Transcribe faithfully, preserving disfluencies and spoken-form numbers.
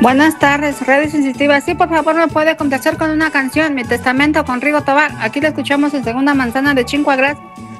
Buenas tardes, Radio Sensitiva. Sí, por favor, me puede contestar con una canción, Mi Testamento con Rigo Tobar. Aquí la escuchamos en Segunda Manzana de Chincuagras.